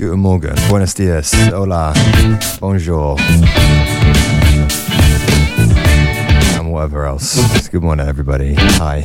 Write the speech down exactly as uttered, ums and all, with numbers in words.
Guten Morgen, buenos dias, hola, bonjour, and whatever else. Good morning, everybody. Hi.